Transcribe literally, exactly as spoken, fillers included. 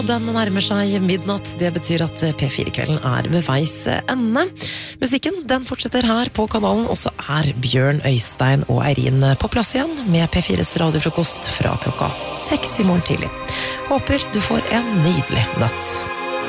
Den nærmer seg midnatt, det betyr at P fire-kvelden er ved veis ende. Musikken, den fortsetter her på kanalen, og så er Bjørn, Øystein og Eirin på plass igjen med P fires radiofrokost fra klokka seks i morgen tidlig. Håper du får en nydelig natt.